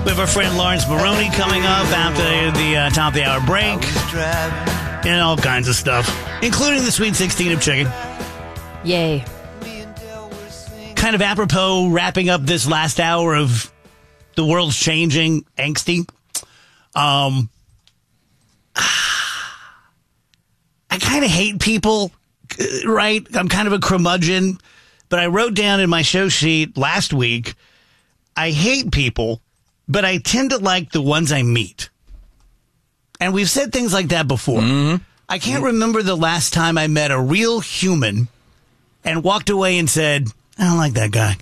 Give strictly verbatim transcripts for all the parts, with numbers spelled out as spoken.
We have our friend Lawrence Maroney coming up after the uh, top of the hour break. And all kinds of stuff, including the Sweet sixteen of chicken. Yay. Kind of apropos, wrapping up this last hour of the world's changing, angsty. Um, I kind of hate people, right? I'm kind of a curmudgeon, but I wrote down in my show sheet last week, I hate people, but I tend to like the ones I meet. And we've said things like that before. Mm-hmm. I can't remember the last time I met a real human and walked away and said, I don't like that guy.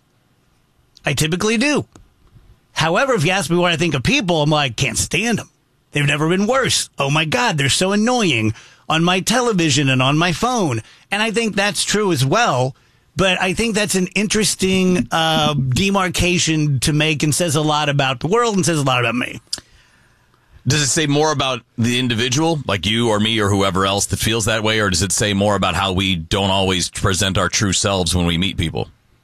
I typically do. However, if you ask me what I think of people, I'm like, can't stand them. They've never been worse. Oh my God, they're so annoying on my television and on my phone. And I think that's true as well. But I think that's an interesting uh, demarcation to make and says a lot about the world and says a lot about me. Does it say more about the individual, like you or me or whoever else that feels that way, or does it say more about how we don't always present our true selves when we meet people?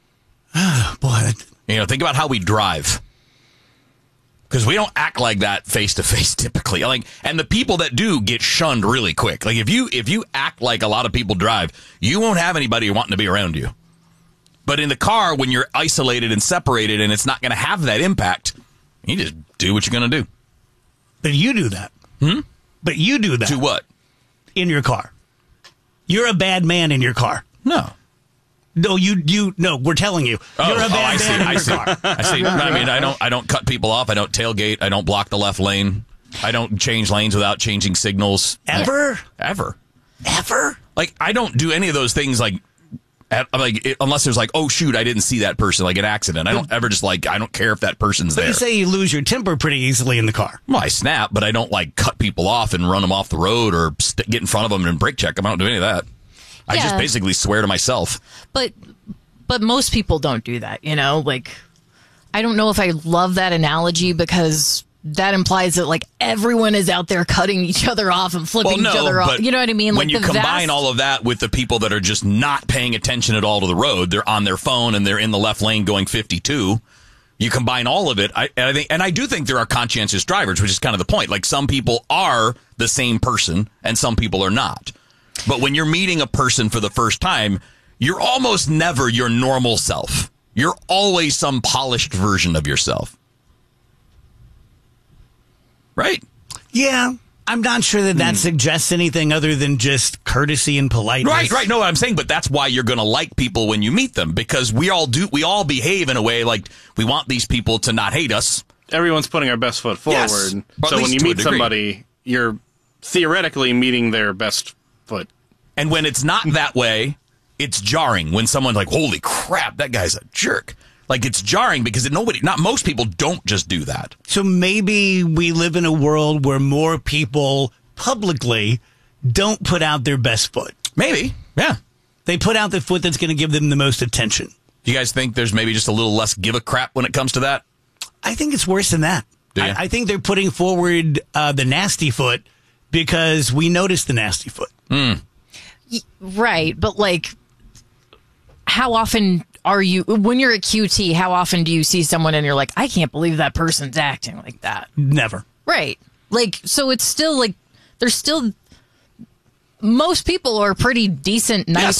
Boy, you know, think about how we drive, because we don't act like that face to face typically. Like, and the people that do get shunned really quick. Like if you if you act like a lot of people drive, you won't have anybody wanting to be around you. But in the car, when you're isolated and separated, and it's not going to have that impact, you just do what you're going to do. But you do that. Hmm? But you do that. Do what? In your car. You're a bad man in your car. No. No, you, you, no, we're telling you. Oh, you're a oh, bad I see, man in I your see. car. I see. I mean, I don't, I don't cut people off. I don't tailgate. I don't block the left lane. I don't change lanes without changing signals. Ever? Ever. Ever? Like, I don't do any of those things like, At, like it, unless there's like, oh shoot, I didn't see that person, like an accident. I don't ever just like, I don't care if that person's but there. You say you lose your temper pretty easily in the car. Well, I snap, but I don't like cut people off and run them off the road or st- get in front of them and brake check them. I don't do any of that. I Yeah. just basically swear to myself. But but most people don't do that, you know? Like, I don't know if I love that analogy because that implies that, like, everyone is out there cutting each other off and flipping well, no, each other off. You know what I mean? When like you the combine vast... all of that with the people that are just not paying attention at all to the road, they're on their phone and they're in the left lane going fifty-two. You combine all of it, I, and I think, and I do think there are conscientious drivers, which is kind of the point. Like, some people are the same person and some people are not. But when you're meeting a person for the first time, you're almost never your normal self. You're always some polished version of yourself. Right? Yeah. I'm not sure that that hmm. suggests anything other than just courtesy and politeness. Right, right. No, I'm saying, but that's why you're going to like people when you meet them, because we all do. We all behave in a way like we want these people to not hate us. Everyone's putting our best foot forward. Yes, so when you meet somebody, you're theoretically meeting their best foot. And when it's not that way, it's jarring when someone's like, holy crap, that guy's a jerk. Like, it's jarring because nobody, not most people don't just do that. So maybe we live in a world where more people publicly don't put out their best foot. Maybe, yeah. They put out the foot that's going to give them the most attention. Do you guys think there's maybe just a little less give a crap when it comes to that? I think it's worse than that. Do you? I, I think they're putting forward uh, the nasty foot because we noticed the nasty foot. Mm. Right, but like, how often are you, when you're a Q T, how often do you see someone and you're like, I can't believe that person's acting like that? Never. Right. Like, so it's still like, there's still, most people are pretty decent, nice